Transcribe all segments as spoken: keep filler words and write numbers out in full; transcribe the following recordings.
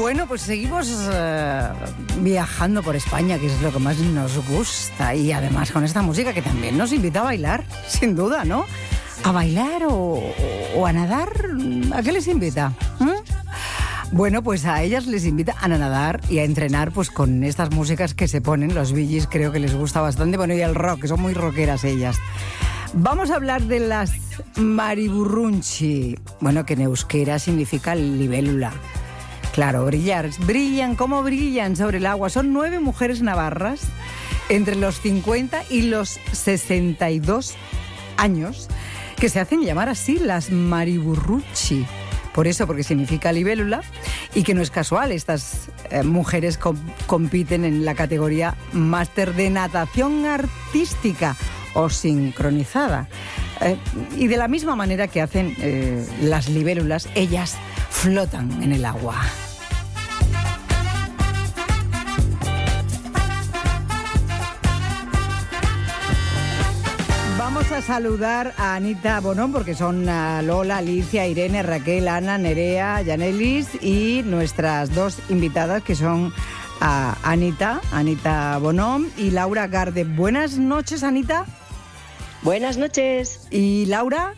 Bueno, pues seguimos uh, viajando por España, que es lo que más nos gusta. Y además con esta música que también nos invita a bailar, sin duda, ¿no? ¿A bailar o, o a nadar? ¿A qué les invita? ¿Mm? Bueno, pues a ellas les invita a nadar y a entrenar pues con estas músicas que se ponen. Los Bee Gees creo que les gusta bastante. Bueno, y el rock, que son muy rockeras ellas. Vamos a hablar de las mariburrunchi. Bueno, que en euskera significa libélula. Claro, brillar. Brillan, ¿cómo brillan sobre el agua? Son nueve mujeres navarras entre los cincuenta y los sesenta y dos años que se hacen llamar así las mariburrunchi. Por eso, porque significa libélula, y que no es casual. Estas eh, mujeres com- compiten en la categoría máster de natación artística o sincronizada. Eh, y de la misma manera que hacen eh, las libélulas, ellas flotan en el agua. Vamos a saludar a Anita Bonón, porque son uh, Lola, Alicia, Irene, Raquel, Ana, Nerea, Yanelis y nuestras dos invitadas, que son uh, Anita, Anita Bonón y Laura Garde. Buenas noches, Anita. Buenas noches. ¿Y Laura?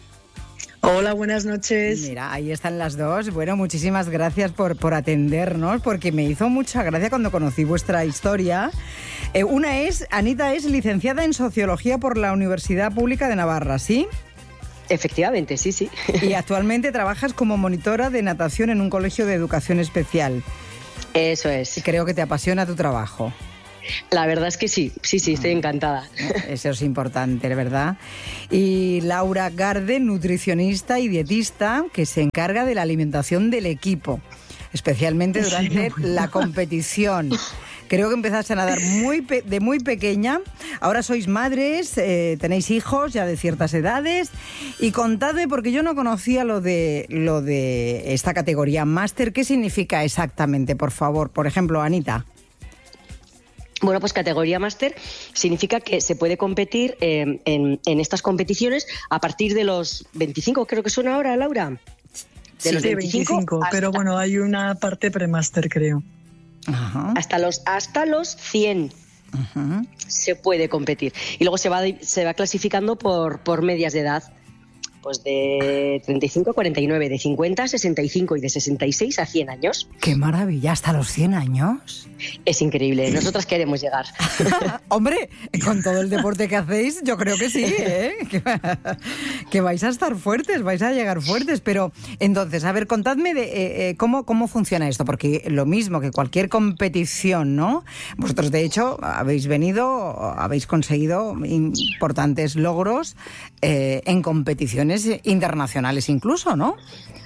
Hola, buenas noches. Mira, ahí están las dos. Bueno, muchísimas gracias por, por atendernos, porque me hizo mucha gracia cuando conocí vuestra historia. Eh, una es, Anita es licenciada en Sociología por la Universidad Pública de Navarra, ¿sí? Efectivamente, sí, sí. Y actualmente trabajas como monitora de natación en un colegio de educación especial. Eso es. Y creo que te apasiona tu trabajo. La verdad es que sí, sí, sí, estoy encantada. Eso es importante, ¿verdad? Y Laura Garde, nutricionista y dietista, que se encarga de la alimentación del equipo, especialmente durante sí, la competición. Creo que empezaste a nadar muy pe- de muy pequeña. Ahora sois madres, eh, tenéis hijos ya de ciertas edades. Y contadme, porque yo no conocía lo de, lo de esta categoría máster. ¿Qué significa exactamente, por favor? Por ejemplo, Anita. Bueno, pues categoría máster significa que se puede competir eh, en, en estas competiciones a partir de los veinticinco, creo que son ahora, Laura. De sí, los veinticinco, veinticinco, pero bueno, hay una parte premáster, creo. Ajá. Hasta los, hasta los cien. Ajá. Se puede competir. Y luego se va, se va clasificando por, por medias de edad. Pues de treinta y cinco a cuarenta y nueve, de cincuenta a sesenta y cinco y de sesenta y seis a cien años. ¡Qué maravilla! ¿Hasta los cien años? Es increíble. Nosotras queremos llegar. Hombre, con todo el deporte que hacéis, yo creo que sí, ¿eh? Que, que vais a estar fuertes, vais a llegar fuertes. Pero entonces, a ver, contadme de eh, eh, cómo, cómo funciona esto, porque lo mismo que cualquier competición, ¿no? Vosotros, de hecho, habéis venido, habéis conseguido importantes logros eh, en competiciones internacionales incluso, ¿no?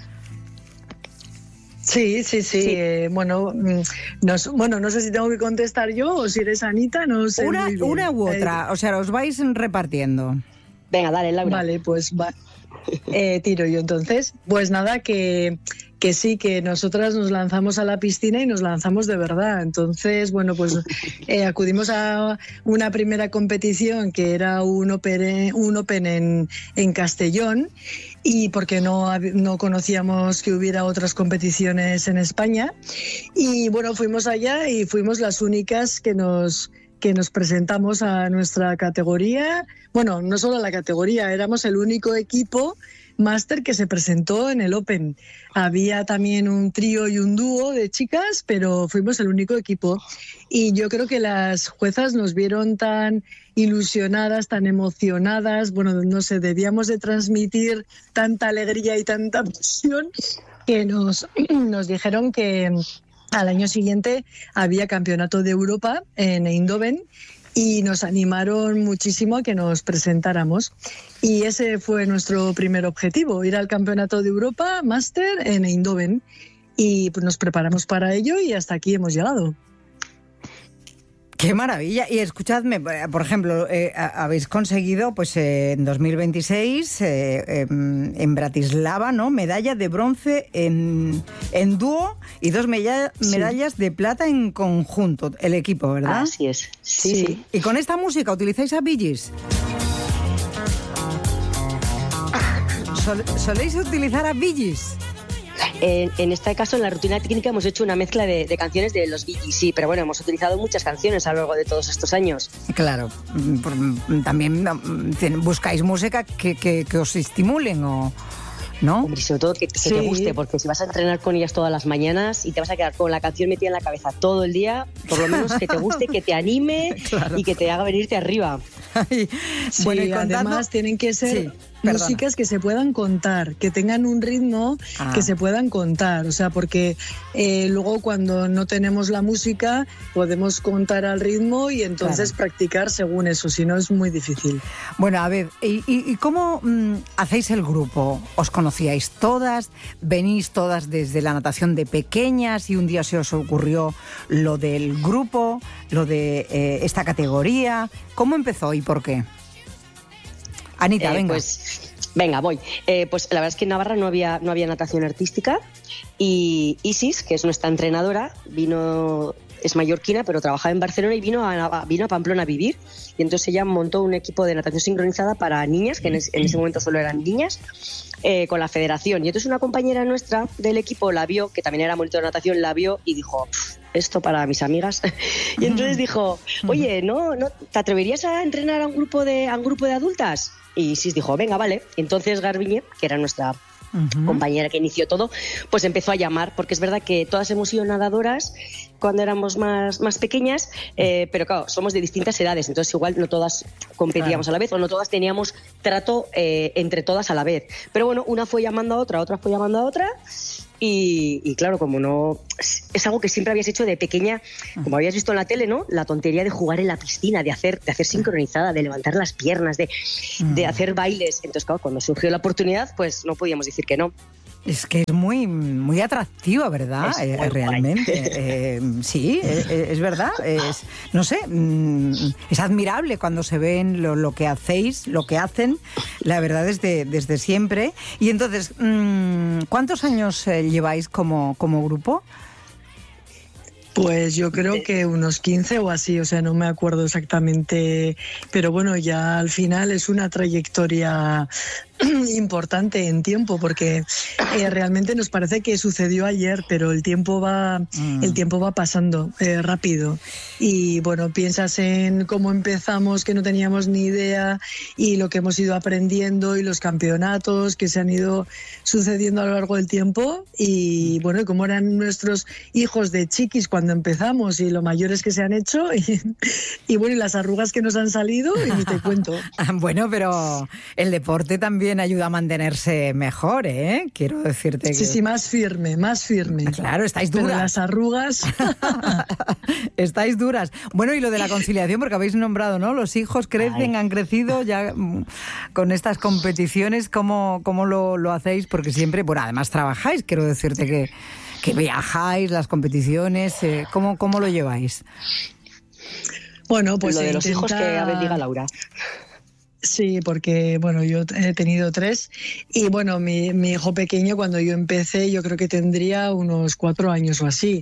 Sí, sí, sí. sí. Eh, bueno, no, bueno, no sé si tengo que contestar yo o si eres Anita, no sé. Una, muy bien. una u otra, eh, o sea, os vais repartiendo. Venga, dale, Laura. Vale, pues va. Eh, tiro yo entonces. Pues nada, que, que sí, que nosotras nos lanzamos a la piscina y nos lanzamos de verdad. Entonces, bueno, pues eh, acudimos a una primera competición que era un Open, un open en, en Castellón, y porque no, no conocíamos que hubiera otras competiciones en España. Y bueno, fuimos allá y fuimos las únicas que nos... que nos presentamos a nuestra categoría. Bueno, no solo a la categoría, éramos el único equipo máster que se presentó en el Open. Había también un trío y un dúo de chicas, pero fuimos el único equipo. Y yo creo que las juezas nos vieron tan ilusionadas, tan emocionadas, bueno, no sé, debíamos de transmitir tanta alegría y tanta pasión que nos, nos dijeron que al año siguiente había Campeonato de Europa en Eindhoven y nos animaron muchísimo a que nos presentáramos. Y ese fue nuestro primer objetivo, ir al Campeonato de Europa Máster en Eindhoven. Y pues nos preparamos para ello y hasta aquí hemos llegado. ¡Qué maravilla! Y escuchadme, por ejemplo, eh, habéis conseguido pues eh, en dos mil veintiséis eh, eh, en Bratislava, ¿no? Medalla de bronce en, en dúo y dos medall- sí. medallas de plata en conjunto, el equipo, ¿verdad? Así es, sí, sí. sí. ¿Y con esta música utilizáis a Bee Gees? ¿Sol- ¿Soléis utilizar a Bee Gees? En, en este caso, en la rutina técnica hemos hecho una mezcla de, de canciones de los Bee Gees, sí, pero bueno, hemos utilizado muchas canciones a lo largo de todos estos años. Claro, también buscáis música que, que, que os estimulen o... ¿no? Hombre, sobre todo que, que sí. te guste, porque si vas a entrenar con ellas todas las mañanas y te vas a quedar con la canción metida en la cabeza todo el día, por lo menos que te guste, que te anime, claro, y que te haga venirte arriba. Sí, bueno, y contando... además tienen que ser... Sí. Perdona. Músicas que se puedan contar, que tengan un ritmo ah. que se puedan contar, o sea, porque eh, luego cuando no tenemos la música podemos contar al ritmo y entonces claro, practicar según eso, si no es muy difícil. Bueno, a ver, ¿y, y, y cómo mmm, hacéis el grupo? ¿Os conocíais todas? ¿Venís todas desde la natación de pequeñas y un día se os ocurrió lo del grupo, lo de eh, esta categoría? ¿Cómo empezó y por qué? Anita, eh, venga. Pues, venga, voy. Eh, pues la verdad es que en Navarra no había, no había natación artística y Isis, que es nuestra entrenadora, vino, es mallorquina, pero trabajaba en Barcelona y vino a, vino a Pamplona a vivir. Y entonces ella montó un equipo de natación sincronizada para niñas, que en, es, en ese momento solo eran niñas, eh, con la federación. Y entonces una compañera nuestra del equipo la vio, que también era monitor de natación, la vio y dijo... esto para mis amigas. Y entonces dijo, oye, ¿no, no te atreverías a entrenar a un grupo de, a un grupo de adultas? Y Sis dijo, venga, vale. Entonces Garbiñe, que era nuestra uh-huh. compañera que inició todo, pues empezó a llamar, porque es verdad que todas hemos sido nadadoras cuando éramos más, más pequeñas, eh, pero claro, somos de distintas edades, entonces igual no todas competíamos claro. a la vez, o no todas teníamos trato eh, entre todas a la vez. Pero bueno, una fue llamando a otra, otra fue llamando a otra, y, y claro, como no... Es algo que siempre habías hecho de pequeña, como habías visto en la tele, ¿no? La tontería de jugar en la piscina, de hacer, de hacer sincronizada, de levantar las piernas, de, de hacer bailes. Entonces, claro, cuando surgió la oportunidad, pues no podíamos decir que no. Es que es muy, muy atractiva, ¿verdad? Eh, realmente. Eh, sí, es, es verdad. Es, no sé, es admirable cuando se ven lo, lo que hacéis, lo que hacen, la verdad, desde, desde siempre. Y entonces, ¿cuántos años lleváis como, como grupo? Pues yo creo que unos quince o así, o sea, no me acuerdo exactamente, pero bueno, ya al final es una trayectoria importante en tiempo, porque eh, realmente nos parece que sucedió ayer, pero el tiempo va, mm. el tiempo va pasando eh, rápido. Y bueno, piensas en cómo empezamos, que no teníamos ni idea, y lo que hemos ido aprendiendo, y los campeonatos que se han ido sucediendo a lo largo del tiempo, y bueno, cómo eran nuestros hijos de chiquis cuando empezamos, y lo mayores que se han hecho, y, y bueno, y las arrugas que nos han salido, y ni te cuento. Bueno, pero el deporte también ayuda a mantenerse mejor, ¿eh? Quiero decirte que... Sí, sí, más firme, más firme. Claro, estáis duras. Pero las arrugas... Estáis duras. Bueno, y lo de la conciliación, porque habéis nombrado, ¿no? Los hijos crecen, Ay. han crecido ya con estas competiciones. ¿Cómo, cómo lo, lo hacéis? Porque siempre, bueno, además trabajáis, quiero decirte que, que viajáis, las competiciones, eh, ¿cómo, ¿cómo lo lleváis? Bueno, pues lo de intenta... los hijos que bendiga Laura. Sí, porque bueno, yo he tenido tres y bueno, mi, mi hijo pequeño cuando yo empecé yo creo que tendría unos cuatro años o así.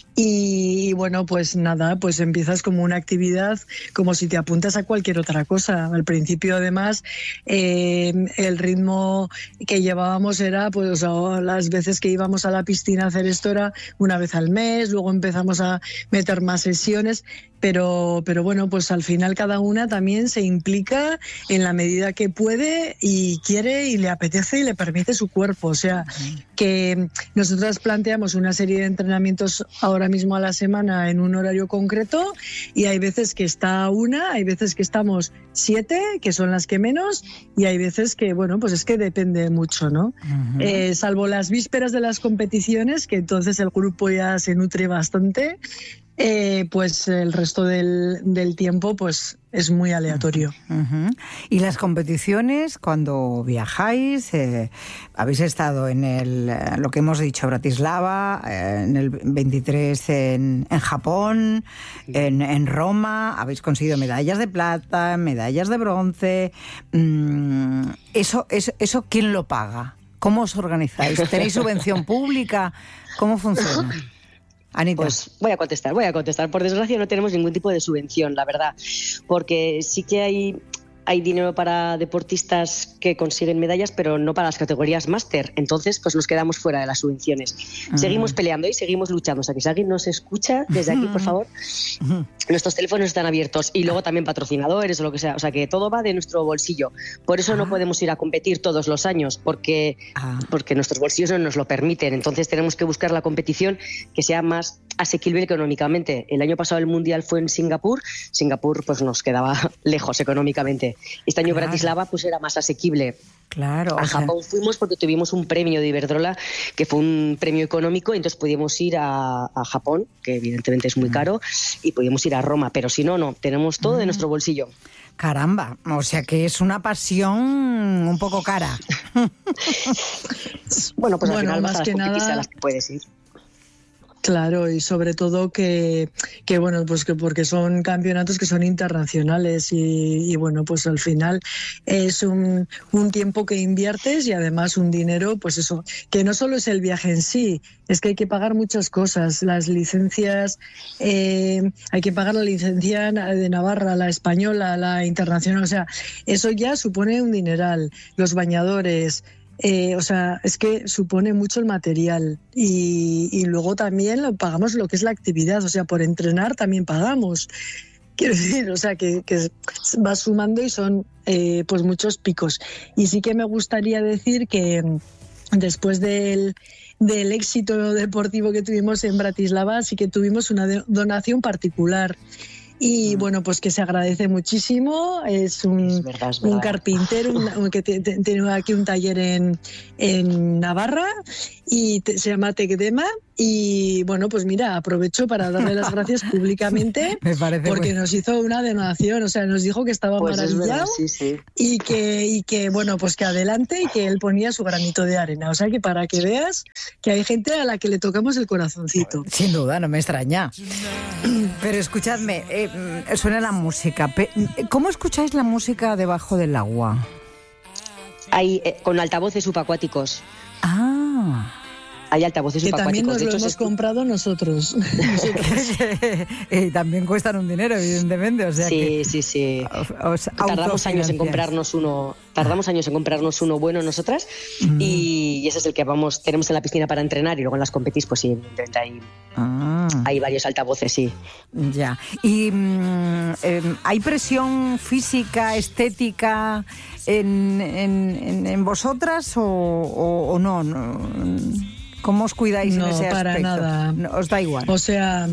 Y bueno, pues nada, pues empiezas como una actividad como si te apuntas a cualquier otra cosa. Al principio, además, eh, el ritmo que llevábamos era, pues las veces que íbamos a la piscina a hacer esto era una vez al mes, luego empezamos a meter más sesiones, pero, pero bueno, pues al final cada una también se implica en la medida que puede y quiere y le apetece y le permite su cuerpo. O sea, que nosotras planteamos una serie de entrenamientos ahora mismo a la semana en un horario concreto y hay veces que está una, hay veces que estamos siete, que son las que menos, y hay veces que, bueno, pues es que depende mucho, ¿no? Uh-huh. Eh, salvo las vísperas de las competiciones, que entonces el grupo ya se nutre bastante, eh, pues el resto del, del tiempo pues es muy aleatorio. Uh-huh. Y las competiciones, cuando viajáis, eh, habéis estado en el, lo que hemos dicho, Bratislava, eh, en el veintitrés en, en Japón, en, en Roma, habéis conseguido medallas de plata, medallas de bronce. Mm, eso, eso, ¿Eso quién lo paga? ¿Cómo os organizáis? ¿Tenéis subvención pública? ¿Cómo funciona? Anita. Pues voy a contestar, voy a contestar. Por desgracia no tenemos ningún tipo de subvención, la verdad, porque sí que hay hay dinero para deportistas que consiguen medallas, pero no para las categorías máster. Entonces, pues nos quedamos fuera de las subvenciones. Uh-huh. Seguimos peleando y seguimos luchando. O sea, que si alguien nos escucha desde aquí, por favor, uh-huh. nuestros teléfonos están abiertos. Y luego también patrocinadores o lo que sea. O sea, que todo va de nuestro bolsillo. Por eso uh-huh. no podemos ir a competir todos los años, porque, uh-huh. porque nuestros bolsillos no nos lo permiten. Entonces tenemos que buscar la competición que sea más asequible económicamente. El año pasado el Mundial fue en Singapur. Singapur pues nos quedaba lejos económicamente. Este año claro. Bratislava pues era más asequible. Claro. A Japón sea... fuimos porque tuvimos un premio de Iberdrola, que fue un premio económico, y entonces pudimos ir a, a Japón, que evidentemente es muy caro, y pudimos ir a Roma, pero si no, no, tenemos todo mm. de nuestro bolsillo. Caramba, o sea que es una pasión un poco cara. Bueno, pues al bueno, final vas a las competiciones nada... a las que puedes ir. Claro, y sobre todo que, que bueno, pues que porque son campeonatos que son internacionales y, y bueno, pues al final es un, un tiempo que inviertes y además un dinero, pues eso, que no solo es el viaje en sí, es que hay que pagar muchas cosas, las licencias, eh, hay que pagar la licencia de Navarra, la española, la internacional, o sea, eso ya supone un dineral, los bañadores. Eh, o sea, es que supone mucho el material y, y luego también lo pagamos lo que es la actividad, o sea, por entrenar también pagamos. Quiero decir, o sea, que, que va sumando y son eh, pues muchos picos. Y sí que me gustaría decir que después del, del éxito deportivo que tuvimos en Bratislava, sí que tuvimos una donación particular. Y bueno, pues que se agradece muchísimo. Es un, es verdad, es verdad. un carpintero un, un, que te, te, tiene aquí un taller en, en Navarra y te, se llama Tecdema. Y bueno, pues mira, aprovecho para darle las gracias públicamente Me parece porque bueno. Nos hizo una donación, o sea, nos dijo que estaba pues maravillado verdad, sí, sí. Y, que, y que, bueno, pues que adelante y que él ponía su granito de arena. O sea, que para que veas que hay gente a la que le tocamos el corazoncito. Sin duda, no me extraña. Pero escuchadme, eh, suena la música. ¿Cómo escucháis la música debajo del agua? Hay, eh, con altavoces subacuáticos. Ah... Hay altavoces que subacuáticos. También nos de lo hecho, hemos se... comprado nosotros. Y también cuestan un dinero, evidentemente. O sea sí, que sí, sí. Os tardamos años en comprarnos uno. Tardamos años en comprarnos uno bueno nosotras mm. y ese es el que vamos tenemos en la piscina para entrenar y luego en las competis, pues sí, hay, ah. hay varios altavoces, sí. Ya. Y mm, eh, ¿hay presión física, estética en, en, en vosotras o, o, o no? no? ¿Cómo os cuidáis no, en ese aspecto? No, para nada. No, ¿os da igual? O sea,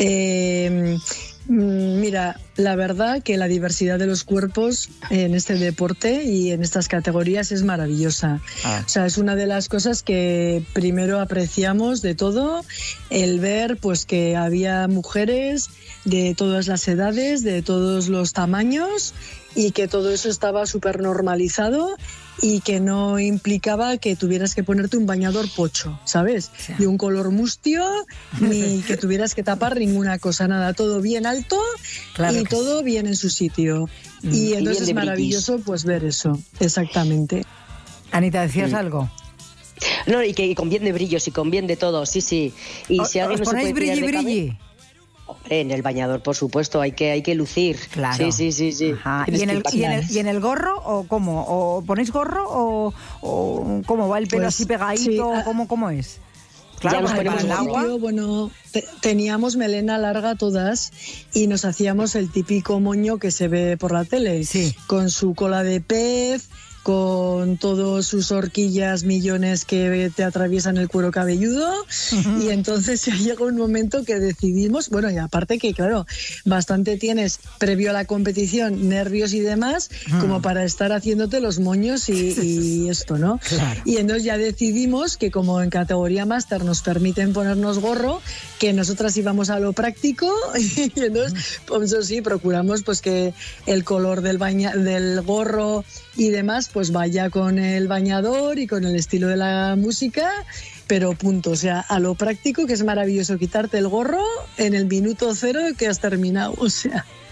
eh, mira, la verdad que la diversidad de los cuerpos en este deporte y en estas categorías es maravillosa. Ah. O sea, es una de las cosas que primero apreciamos de todo, el ver pues que había mujeres de todas las edades, de todos los tamaños y que todo eso estaba súper normalizado y que no implicaba que tuvieras que ponerte un bañador pocho, ¿sabes? Sí. De un color mustio, ni que tuvieras que tapar ninguna cosa, nada, todo bien alto claro y todo sí. bien en su sitio. Mm. Y entonces y es maravilloso brillis. Pues ver eso, exactamente. Anita, ¿decías sí. algo? No, y que y con bien de brillos y con bien de todo, sí, sí. Y o, si alguien ¿os no se puede brilli, tirar de brilli? Cabeza, en el bañador, por supuesto, hay que hay que lucir. Claro. Sí, sí, sí, sí. ¿Y en, el, y, en el, ¿Y en el gorro o cómo? ¿O ponéis gorro o, o cómo va el pelo pues, así pegadito? Sí, o ¿cómo, ¿Cómo es? Claro, ya nos ponemos el agua. Bueno, te, teníamos melena larga todas y nos hacíamos el típico moño que se ve por la tele, sí. con su cola de pez, con todos sus horquillas millones que te atraviesan el cuero cabelludo uh-huh. y entonces ya llegó un momento que decidimos, bueno, y aparte que claro, bastante tienes previo a la competición nervios y demás uh-huh. como para estar haciéndote los moños y, y esto, ¿no? Claro. Y entonces ya decidimos que como en categoría máster nos permiten ponernos gorro, que nosotras íbamos a lo práctico y entonces uh-huh. pues eso sí, procuramos pues que el color del, baña, del gorro y demás pues vaya con el bañador y con el estilo de la música, pero punto, o sea, a lo práctico, que es maravilloso quitarte el gorro en el minuto cero que has terminado, o sea.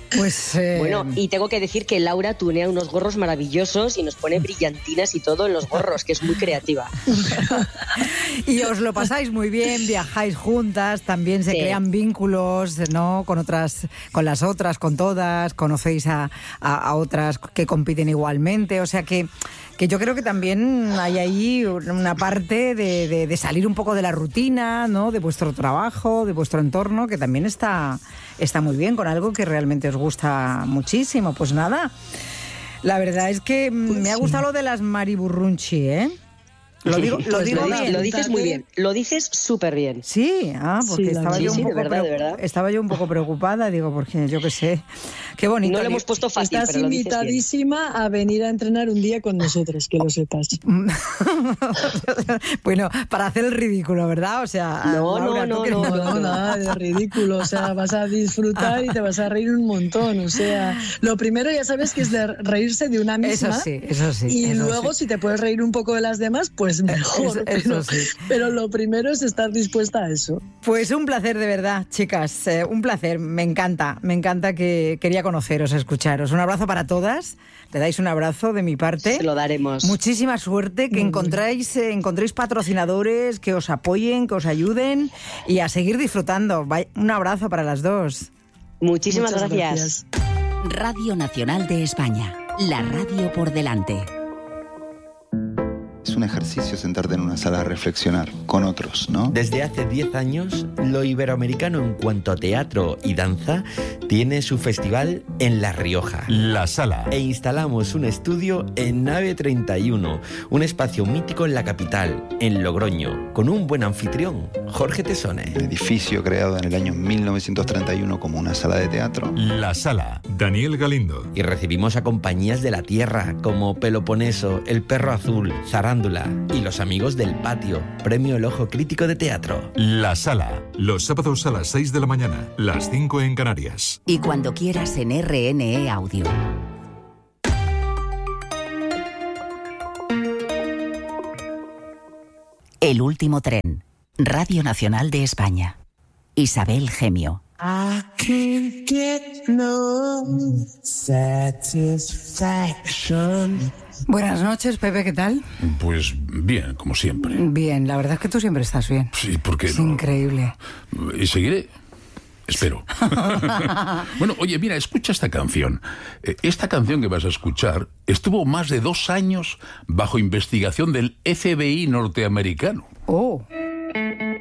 Pues eh... bueno, y tengo que decir que Laura tunea unos gorros maravillosos y nos pone brillantinas y todo en los gorros, que es muy creativa. Y os lo pasáis muy bien, viajáis juntas, también se Sí. crean vínculos, ¿no? Con otras, con las otras, con todas, conocéis a, a, a otras que compiten igualmente, o sea que que yo creo que también hay ahí una parte de, de, de salir un poco de la rutina, ¿no? De vuestro trabajo, de vuestro entorno, que también está, está muy bien, con algo que realmente os gusta muchísimo. Pues nada, la verdad es que pues me ha gustado sí. lo de las Mariburrunchi, ¿eh? Lo digo, lo, pues digo lo, bien. Lo dices muy bien, lo dices súper bien. Sí, ah, porque sí, estaba, yo un sí, poco de verdad, de verdad. estaba yo un poco preocupada, digo, porque yo qué sé, qué bonito. No le hemos puesto fácil, Estás pero lo dices invitadísima bien. a venir a entrenar un día con nosotros, que lo sepas. Bueno, para hacer el ridículo, ¿verdad? O sea, no, Laura, no, no, no, no, no, nada de ridículo, o sea, vas a disfrutar y te vas a reír un montón, o sea, lo primero ya sabes que es de reírse de una misma. Eso sí, eso sí. Y eso luego sí. si te puedes reír un poco de las demás, pues mejor. Eso, eso pero, sí. pero lo primero es estar dispuesta a eso. Pues un placer de verdad, chicas, eh, un placer, me encanta, me encanta que quería conoceros, escucharos. Un abrazo para todas, le dais un abrazo de mi parte. Se lo daremos. Muchísima suerte, que encontráis, eh, encontréis patrocinadores que os apoyen, que os ayuden y a seguir disfrutando. Un abrazo para las dos. Muchísimas gracias. gracias. Radio Nacional de España, la radio por delante. Es un ejercicio sentarte en una sala a reflexionar con otros, ¿no? Desde hace diez años, lo iberoamericano en cuanto a teatro y danza tiene su festival en La Rioja. La Sala. E instalamos un estudio en Nave treinta y uno, un espacio mítico en la capital, en Logroño, con un buen anfitrión, Jorge Tesone. Un edificio creado en el año mil novecientos treinta y uno como una sala de teatro. La Sala. Daniel Galindo. Y recibimos a compañías de la tierra como Peloponeso, El Perro Azul, Zarán y Los Amigos del Patio, premio El Ojo Crítico de Teatro. La Sala, los sábados a las seis de la mañana, las cinco en Canarias. Y cuando quieras en R N E Audio. El último tren. Radio Nacional de España. Isabel Gemio. I can't get no satisfaction. Buenas noches, Pepe, ¿qué tal? Pues bien, como siempre. Bien, la verdad es que tú siempre estás bien. Sí, ¿por qué es no? Es increíble. Y seguiré. Espero. Bueno, oye, mira, escucha esta canción. Esta canción que vas a escuchar estuvo más de dos años bajo investigación del F B I norteamericano. Oh.